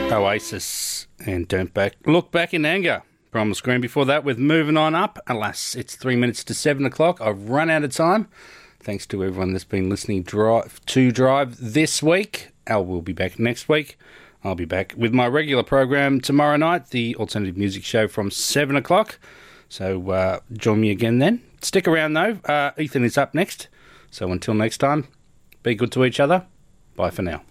Oasis and Don't Look Back in Anger. On the screen before that with Moving On Up. Alas, it's 3 minutes to 7 o'clock. I've run out of time. Thanks to everyone that's been listening to Drive this week. Al will be back next week. I'll be back with my regular program tomorrow night, the Alternative Music Show from 7 o'clock. So join me again then. Stick around though. Ethan is up next. So until next time, be good to each other. Bye for now.